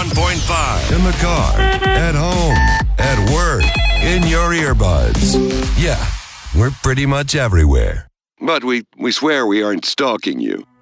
101.5. In the car, at home, at work, in your earbuds. Yeah, we're pretty much everywhere. But we swear we aren't stalking you.